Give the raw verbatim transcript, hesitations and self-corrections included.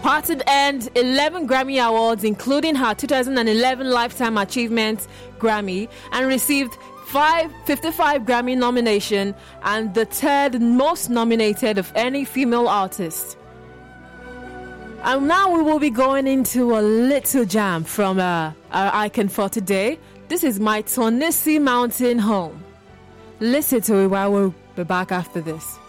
Parton earned eleven Grammy Awards, including her two thousand eleven Lifetime Achievement Grammy, and received five, fifty-five Grammy nominations, and the third most nominated of any female artist. And now we will be going into a little jam from uh, our icon for today. This is My Tonisi Mountain Home. Listen to it while we'll be back after this.